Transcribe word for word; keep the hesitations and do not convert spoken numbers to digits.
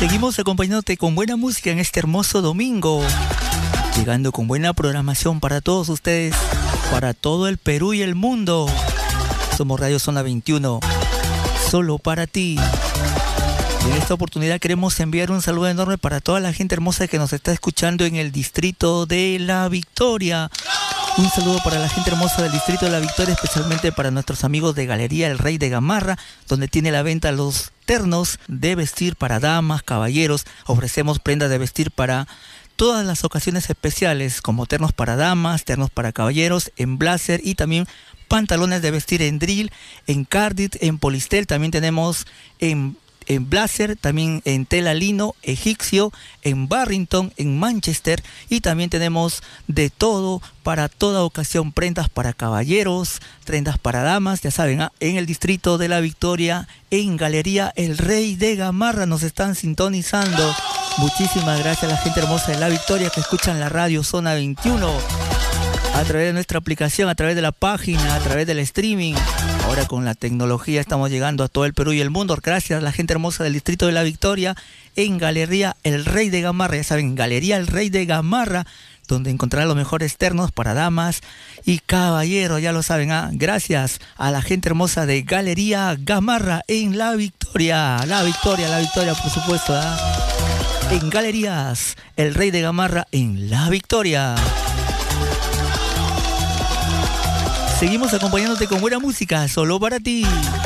Seguimos acompañándote con buena música en este hermoso domingo, llegando con buena programación para todos ustedes, para todo el Perú y el mundo. Somos Radio Zona veintiuno, solo para ti. Y en esta oportunidad queremos enviar un saludo enorme para toda la gente hermosa que nos está escuchando en el distrito de La Victoria. Un saludo para la gente hermosa del distrito de La Victoria, especialmente para nuestros amigos de Galería El Rey de Gamarra, donde tiene la venta los ternos de vestir para damas, caballeros. Ofrecemos prendas de vestir para todas las ocasiones especiales, como ternos para damas, ternos para caballeros, en blazer y también pantalones de vestir en drill, en cardit, en polistel. También tenemos en en blazer, también en tela lino, egipcio, en Barrington, en Manchester, y también tenemos de todo para toda ocasión, prendas para caballeros, prendas para damas, ya saben, ¿ah? En el distrito de La Victoria, en Galería El Rey de Gamarra, nos están sintonizando. Muchísimas gracias a la gente hermosa de La Victoria que escuchan la radio Zona veintiuno a través de nuestra aplicación, a través de la página, a través del streaming. Ahora con la tecnología estamos llegando a todo el Perú y el mundo. Gracias a la gente hermosa del distrito de La Victoria, en Galería El Rey de Gamarra. Ya saben, Galería El Rey de Gamarra, donde encontrarán los mejores ternos para damas y caballeros, ya lo saben. ¿ah? Gracias a la gente hermosa de Galería Gamarra en La Victoria. La Victoria, La Victoria, por supuesto. ¿ah? En Galerías El Rey de Gamarra en La Victoria. Seguimos acompañándote con buena música, solo para ti.